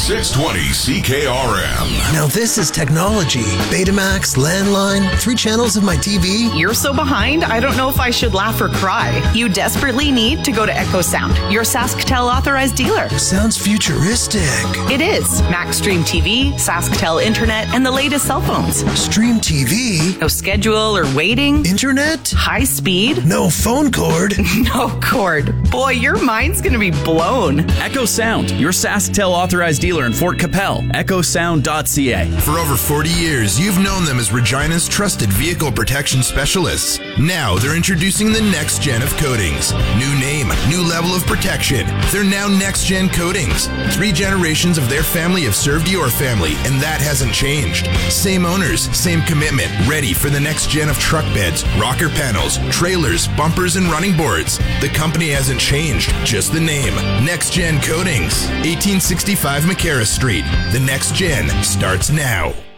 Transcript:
620 CKRM. Now this is technology. Betamax, landline, 3 channels of my TV. You're so behind, I don't know if I should laugh or cry. You desperately need to go to Echo Sound, your SaskTel authorized dealer. Sounds futuristic. It is. MaxStream TV, SaskTel Internet, and the latest cell phones. Stream TV? No schedule or waiting. Internet? High speed. No phone cord. No cord. Boy, your mind's gonna be blown. Echo Sound, your SaskTel authorized dealer in Fort Capel. EchoSound.ca. For over 40 years, you've known them as Regina's trusted vehicle protection specialists. Now they're introducing the next gen of coatings. New name, new level of protection. They're now Next Gen Coatings. 3 generations of their family have served your family, and that hasn't changed. Same owners, same commitment, ready for the next gen of truck beds, rocker panels, trailers, bumpers, and running boards. The company hasn't changed, just the name. Next Gen Coatings, 1865 McCarra Street. The next gen starts now.